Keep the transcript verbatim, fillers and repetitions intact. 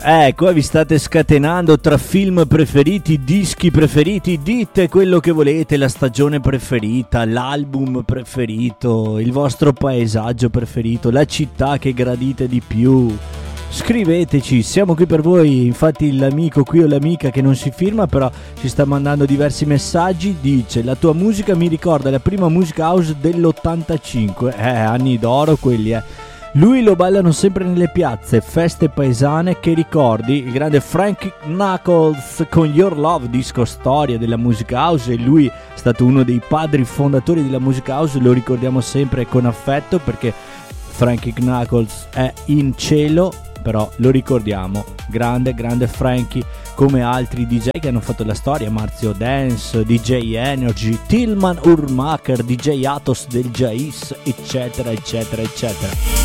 Eh, qua vi state scatenando tra film preferiti, dischi preferiti, dite quello che volete, la stagione preferita, l'album preferito, il vostro paesaggio preferito, la città che gradite di più. Scriveteci, siamo qui per voi. Infatti l'amico qui o l'amica che non si firma però ci sta mandando diversi messaggi, dice: la tua musica mi ricorda la prima music house dell'ottantacinque. Eh, anni d'oro quelli, eh. Lui lo ballano sempre nelle piazze, feste paesane. Che ricordi? Il grande Frankie Knuckles con Your Love, disco storia della music house, e lui è stato uno dei padri fondatori della music house, lo ricordiamo sempre con affetto perché Frankie Knuckles è in cielo, però lo ricordiamo, grande grande Frankie, come altri D J che hanno fatto la storia, Marzio Dance, D J Energy, Tillman Urmacher, D J Atos del Jais, eccetera eccetera eccetera.